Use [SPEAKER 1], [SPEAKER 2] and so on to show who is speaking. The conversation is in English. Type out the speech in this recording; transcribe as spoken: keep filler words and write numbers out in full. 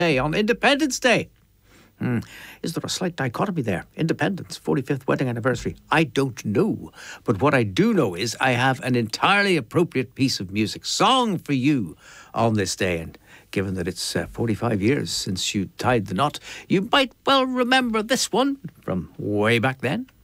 [SPEAKER 1] Day on Independence Day. Hmm. Is there a slight dichotomy there? Independence, forty-fifth wedding anniversary. I don't know. But what I do know is I have an entirely appropriate piece of music, song for you on this day. And given that it's uh, forty-five years since you tied the knot, you might well remember this one from way back then.